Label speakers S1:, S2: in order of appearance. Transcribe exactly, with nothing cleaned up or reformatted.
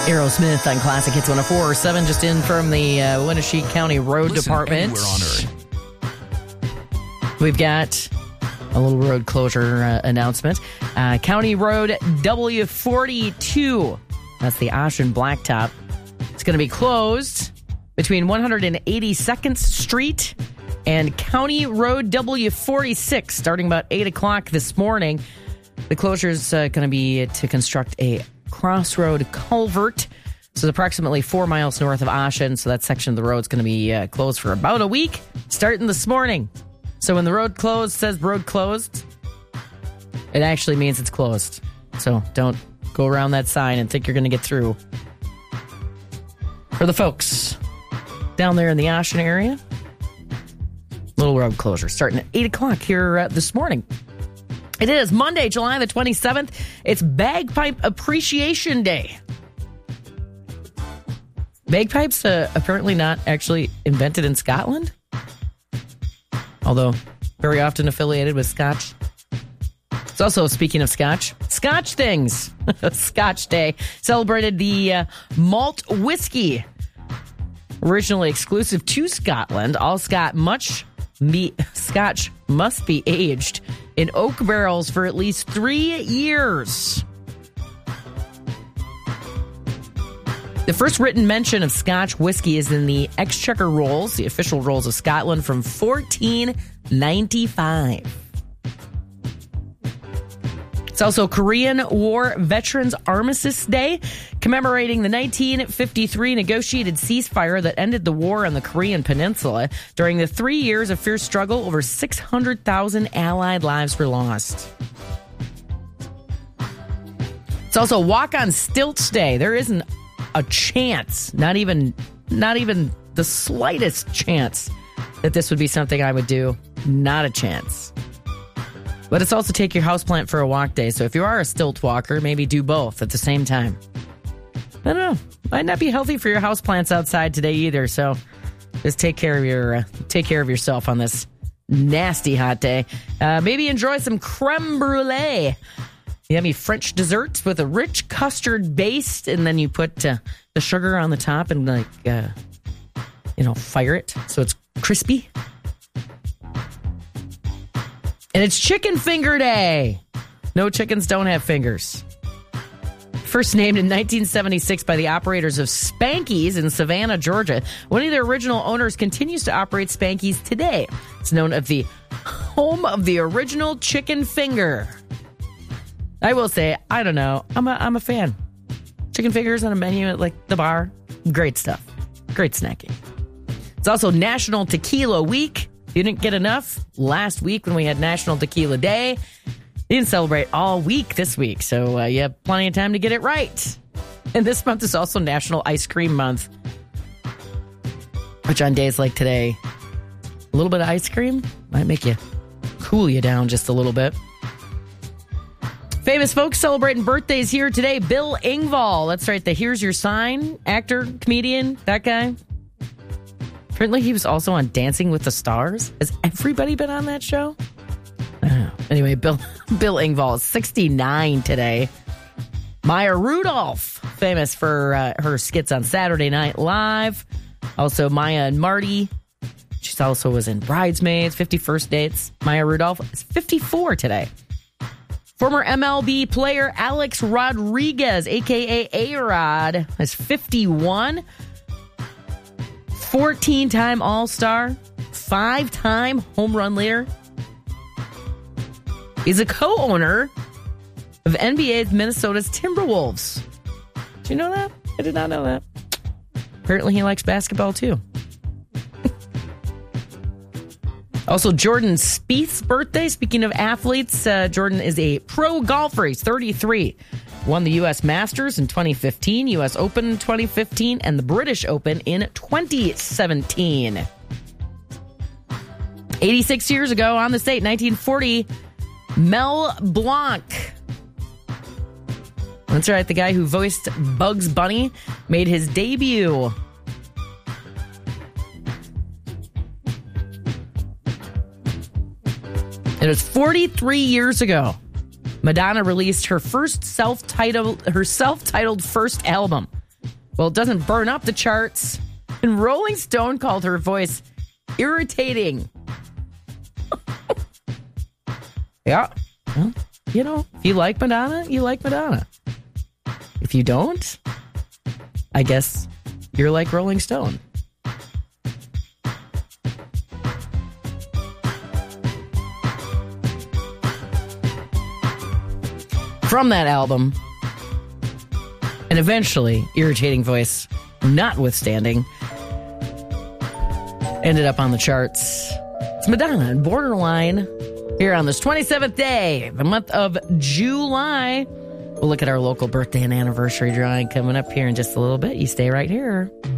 S1: Aerosmith on Classic Hits one oh four point seven, just in from the uh, Wenatchee County Road
S2: Listen
S1: Department.
S2: anywhere on Earth.
S1: We've got a little road closure uh, announcement. Uh, County Road W forty-two, that's the Ocean Blacktop. It's going to be closed between one hundred eighty-second Street and County Road W forty-six, starting about eight o'clock this morning. The closure is uh, going to be to construct a crossroad culvert. This is approximately four miles north of Ocean, so that section of the road is going to be uh, closed for about a week, starting this morning. So when the road closed says road closed, it actually means it's closed. So don't go around that sign and think you're going to get through. For the folks down there in the Ocean area, little road closure starting at eight o'clock here uh, this morning. It is Monday, July the twenty-seventh. It's Bagpipe Appreciation Day. Bagpipes uh, apparently not actually invented in Scotland, although very often affiliated with Scotch. It's also, speaking of Scotch, Scotch things. Scotch Day celebrated the uh, malt whiskey, originally exclusive to Scotland. All Scot much be, Scotch must be aged in oak barrels for at least three years. The first written mention of Scotch whiskey is in the Exchequer Rolls, the official rolls of Scotland, from fourteen ninety-five. It's also Korean War Veterans Armistice Day, commemorating the nineteen fifty-three negotiated ceasefire that ended the war on the Korean Peninsula. During the three years of fierce struggle, over six hundred thousand Allied lives were lost. It's also Walk on Stilts Day. There isn't a chance, not even, not even the slightest chance that this would be something I would do. Not a chance. But it's also Take Your Houseplant for a Walk Day. So if you are a stilt walker, maybe do both at the same time. I don't know. Might not be healthy for your houseplants outside today either. So just take care of your uh, take care of yourself on this nasty hot day. Uh, maybe enjoy some creme brulee. Yummy French dessert with a rich custard base, and then you put uh, the sugar on the top and like uh, you know fire it so it's crispy. And it's Chicken Finger Day. No, chickens don't have fingers. First named in nineteen seventy-six by the operators of Spanky's in Savannah, Georgia. One of their original owners continues to operate Spanky's today. It's known as the home of the original chicken finger. I will say, I don't know. I'm a, I'm a fan. Chicken fingers on a menu at like the bar. Great stuff. Great snacking. It's also National Tequila Week. You didn't get enough last week when we had National Tequila Day. You didn't celebrate all week this week, so uh, you have plenty of time to get it right. And this month is also National Ice Cream Month, which on days like today, a little bit of ice cream might make you cool you down just a little bit. Famous folks celebrating birthdays here today. Bill Engvall, that's right, the Here's Your Sign actor, comedian, that guy. Apparently he was also on Dancing with the Stars. Has everybody been on that show? I don't know. Anyway, Bill Bill Engvall is sixty-nine today. Maya Rudolph, famous for uh, her skits on Saturday Night Live. Also Maya and Marty. She also was in Bridesmaids, fifty-first Dates. Maya Rudolph is fifty-four today. Former M L B player Alex Rodriguez, a k a. A-Rod, is fifty-one. fourteen-time All-Star, five-time home run leader. He's a co-owner of N B A's Minnesota's Timberwolves. Did you know that? I did not know that. Apparently he likes basketball too. Also, Jordan Spieth's birthday. Speaking of athletes, uh, Jordan is a pro golfer. He's thirty-three. Won the U S Masters in twenty fifteen, U S Open in twenty fifteen, and the British Open in twenty seventeen. eighty-six years ago on this date, nineteen forty, Mel Blanc. That's right, the guy who voiced Bugs Bunny made his debut. It was forty-three years ago. Madonna released her first self-titled her self-titled first album. Well, it doesn't burn up the charts. And Rolling Stone called her voice irritating. Yeah. Well, you know, if you like Madonna, you like Madonna. If you don't, I guess you're like Rolling Stone. From that album, and eventually, irritating voice notwithstanding, ended up on the charts. It's Madonna and Borderline here on this twenty-seventh day, the month of July. We'll look at our local birthday and anniversary drawing coming up here in just a little bit. You stay right here.